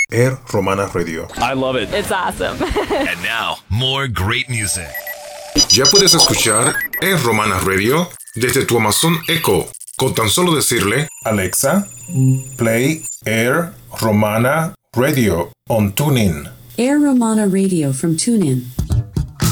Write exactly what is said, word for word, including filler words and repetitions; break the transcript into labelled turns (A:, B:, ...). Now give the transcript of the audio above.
A: Air Romana Radio.
B: I love it.
C: It's awesome.
D: And now, more great music.
A: Ya puedes escuchar Air Romana Radio desde tu Amazon Echo con tan solo decirle: Alexa, play Air Romana Radio on TuneIn.
E: Air Romana Radio from TuneIn.